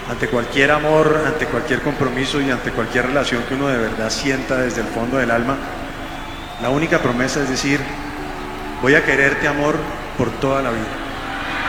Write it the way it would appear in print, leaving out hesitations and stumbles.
ante cualquier amor, ante cualquier compromiso y ante cualquier relación que uno de verdad sienta desde el fondo del alma, la única promesa es decir, voy a quererte, amor, por toda la vida.